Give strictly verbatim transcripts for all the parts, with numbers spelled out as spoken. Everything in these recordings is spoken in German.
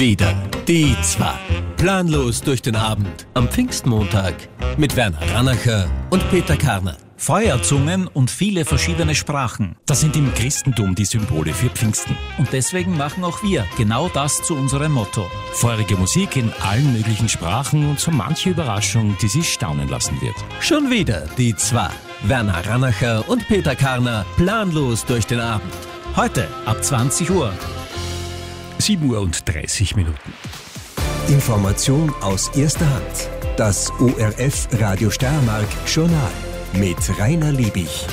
Wieder die zwei. Planlos durch den Abend am Pfingstmontag mit Werner Ranacher und Peter Karner. Feuerzungen und viele verschiedene Sprachen. Das sind im Christentum die Symbole für Pfingsten. Und deswegen machen auch wir genau das zu unserem Motto. Feurige Musik in allen möglichen Sprachen und so manche Überraschung, die Sie staunen lassen wird. Schon wieder die zwei. Werner Ranacher und Peter Karner planlos durch den Abend. Heute ab zwanzig Uhr. sieben Uhr und dreißig Minuten. Information aus erster Hand. Das O R F Radio Steiermark Journal mit Rainer Liebig.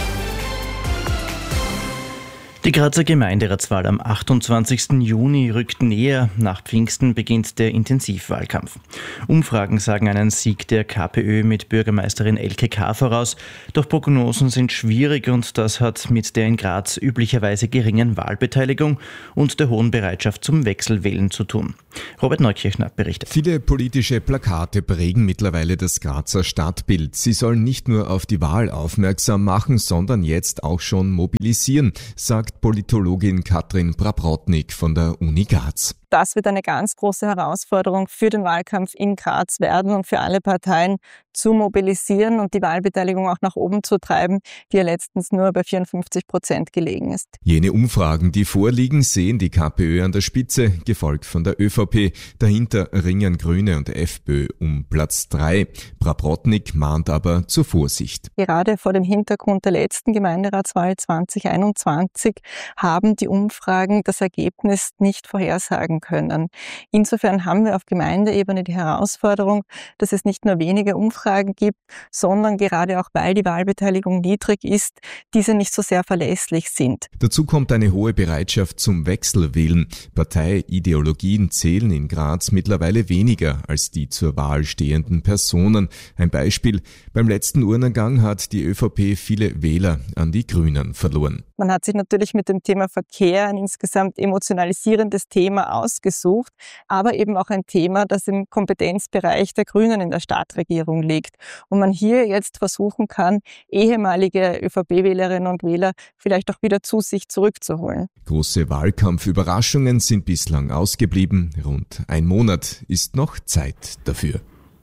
Die Grazer Gemeinderatswahl am achtundzwanzigsten Juni rückt näher. Nach Pfingsten beginnt der Intensivwahlkampf. Umfragen sagen einen Sieg der KPÖ mit Bürgermeisterin Elke K. voraus. Doch Prognosen sind schwierig und das hat mit der in Graz üblicherweise geringen Wahlbeteiligung und der hohen Bereitschaft zum Wechselwählen zu tun. Robert Neukirchner berichtet. Viele politische Plakate prägen mittlerweile das Grazer Stadtbild. Sie sollen nicht nur auf die Wahl aufmerksam machen, sondern jetzt auch schon mobilisieren, sagt Politologin Katrin Praprotnik von der Uni Graz. Das wird eine ganz große Herausforderung für den Wahlkampf in Graz werden und für alle Parteien zu mobilisieren und die Wahlbeteiligung auch nach oben zu treiben, die ja letztens nur bei vierundfünfzig Prozent gelegen ist. Jene Umfragen, die vorliegen, sehen die KPÖ an der Spitze, gefolgt von der ÖVP. Dahinter ringen Grüne und FPÖ um Platz drei. Praprotnik mahnt aber zur Vorsicht. Gerade vor dem Hintergrund der letzten Gemeinderatswahl zwanzig einundzwanzig haben die Umfragen das Ergebnis nicht vorhersagen können. Insofern haben wir auf Gemeindeebene die Herausforderung, dass es nicht nur wenige Umfragen gibt, sondern gerade auch weil die Wahlbeteiligung niedrig ist, diese nicht so sehr verlässlich sind. Dazu kommt eine hohe Bereitschaft zum Wechselwählen. Parteiideologien zählen in Graz mittlerweile weniger als die zur Wahl stehenden Personen. Ein Beispiel: Beim letzten Urnengang hat die ÖVP viele Wähler an die Grünen verloren. Man hat sich natürlich mit dem Thema Verkehr ein insgesamt emotionalisierendes Thema ausgesucht, aber eben auch ein Thema, das im Kompetenzbereich der Grünen in der Stadtregierung liegt. Und man hier jetzt versuchen kann, ehemalige ÖVP-Wählerinnen und Wähler vielleicht auch wieder zu sich zurückzuholen. Große Wahlkampfüberraschungen sind bislang ausgeblieben. Rund ein Monat ist noch Zeit dafür.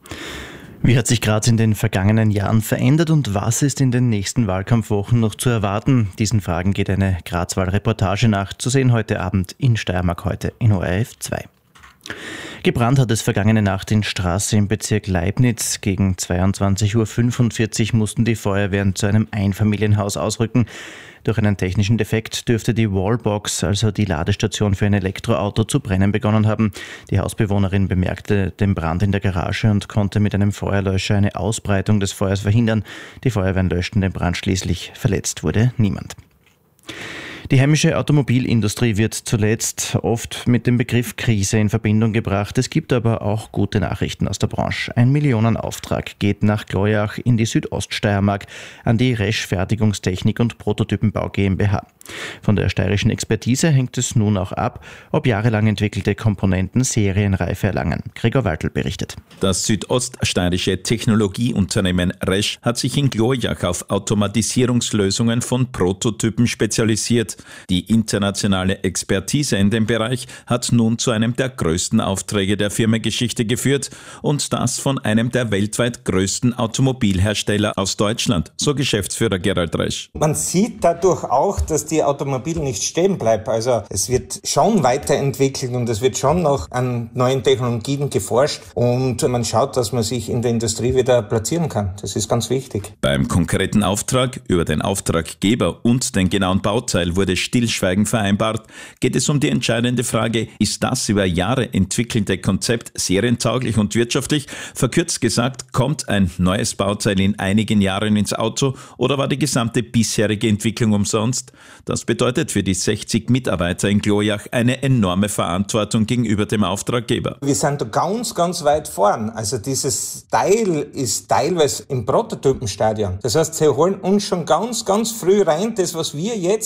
Wie hat sich Graz in den vergangenen Jahren verändert und was ist in den nächsten Wahlkampfwochen noch zu erwarten? Diesen Fragen geht eine Grazwahl-Reportage nach, zu sehen heute Abend in Steiermark heute in O R F zwei. Gebrannt hat es vergangene Nacht in Straße im Bezirk Leibniz. Gegen zweiundzwanzig Uhr fünfundvierzig mussten die Feuerwehren zu einem Einfamilienhaus ausrücken. Durch einen technischen Defekt dürfte die Wallbox, also die Ladestation für ein Elektroauto, zu brennen begonnen haben. Die Hausbewohnerin bemerkte den Brand in der Garage und konnte mit einem Feuerlöscher eine Ausbreitung des Feuers verhindern. Die Feuerwehren löschten den Brand schließlich. Verletzt wurde niemand. Die heimische Automobilindustrie wird zuletzt oft mit dem Begriff Krise in Verbindung gebracht. Es gibt aber auch gute Nachrichten aus der Branche. Ein Millionenauftrag geht nach Gloyach in die Südoststeiermark an die Resch Fertigungstechnik und Prototypenbau GmbH. Von der steirischen Expertise hängt es nun auch ab, ob jahrelang entwickelte Komponenten Serienreife erlangen. Gregor Waltl berichtet. Das südoststeirische Technologieunternehmen Resch hat sich in Gloyach auf Automatisierungslösungen von Prototypen spezialisiert. Die internationale Expertise in dem Bereich hat nun zu einem der größten Aufträge der Firmengeschichte geführt und das von einem der weltweit größten Automobilhersteller aus Deutschland, so Geschäftsführer Gerald Resch. Man sieht dadurch auch, dass die Automobil nicht stehen bleibt. Also es wird schon weiterentwickelt und es wird schon noch an neuen Technologien geforscht und man schaut, dass man sich in der Industrie wieder platzieren kann. Das ist ganz wichtig. Beim konkreten Auftrag über den Auftraggeber und den genauen Bauteil wurde Stillschweigen vereinbart. Geht es um die entscheidende Frage, ist das über Jahre entwickelte Konzept serientauglich und wirtschaftlich? Verkürzt gesagt, kommt ein neues Bauteil in einigen Jahren ins Auto oder war die gesamte bisherige Entwicklung umsonst? Das bedeutet für die sechzig Mitarbeiter in Gloyach eine enorme Verantwortung gegenüber dem Auftraggeber. Wir sind da ganz, ganz weit vorn. Also dieses Teil ist teilweise im Prototypenstadion. Das heißt, sie holen uns schon ganz, ganz früh rein, das, was wir jetzt machen,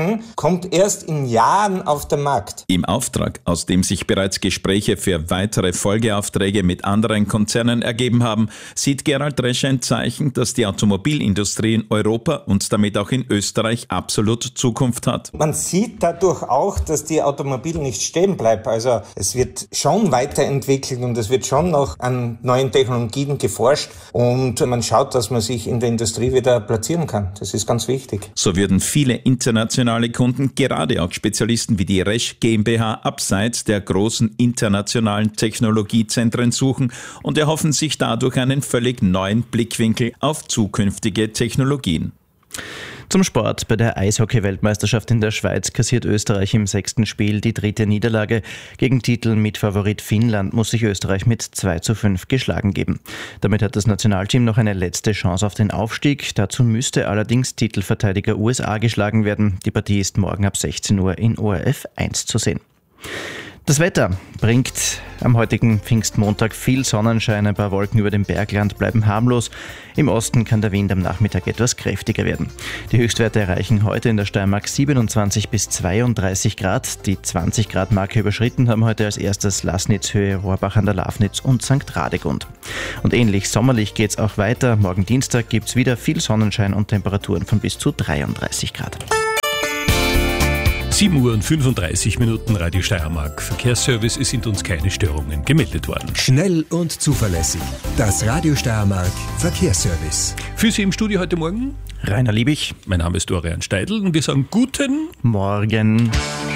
machen, kommt erst in Jahren auf den Markt. Im Auftrag, aus dem sich bereits Gespräche für weitere Folgeaufträge mit anderen Konzernen ergeben haben, sieht Gerald Resch ein Zeichen, dass die Automobilindustrie in Europa und damit auch in Österreich absolut Zukunft hat. Man sieht dadurch auch, dass die Automobil nicht stehen bleibt. Also es wird schon weiterentwickelt und es wird schon noch an neuen Technologien geforscht und man schaut, dass man sich in der Industrie wieder platzieren kann. Das ist ganz wichtig. So würden viele internationale Kunden, gerade auch Spezialisten wie die Resch GmbH, abseits der großen internationalen Technologiezentren suchen und erhoffen sich dadurch einen völlig neuen Blickwinkel auf zukünftige Technologien. Zum Sport. Bei der Eishockey-Weltmeisterschaft in der Schweiz kassiert Österreich im sechsten Spiel die dritte Niederlage. Gegen Titelmitfavorit Finnland muss sich Österreich mit zwei zu fünf geschlagen geben. Damit hat das Nationalteam noch eine letzte Chance auf den Aufstieg. Dazu müsste allerdings Titelverteidiger U S A geschlagen werden. Die Partie ist morgen ab sechzehn Uhr in O R F eins zu sehen. Das Wetter bringt am heutigen Pfingstmontag viel Sonnenschein, ein paar Wolken über dem Bergland bleiben harmlos. Im Osten kann der Wind am Nachmittag etwas kräftiger werden. Die Höchstwerte erreichen heute in der Steiermark siebenundzwanzig bis zweiunddreißig Grad. Die zwanzig Grad Marke überschritten haben heute als erstes Laßnitz, Höhe Rohrbach an der Lafnitz und Sankt Radegund. Und ähnlich sommerlich geht's auch weiter. Morgen Dienstag gibt's wieder viel Sonnenschein und Temperaturen von bis zu dreiunddreißig Grad. sieben Uhr und fünfunddreißig Minuten, Radio Steiermark. Verkehrsservice, es sind uns keine Störungen gemeldet worden. Schnell und zuverlässig. Das Radio Steiermark Verkehrsservice. Für Sie im Studio heute Morgen Rainer Liebig. Mein Name ist Dorian Steidl und wir sagen guten Morgen.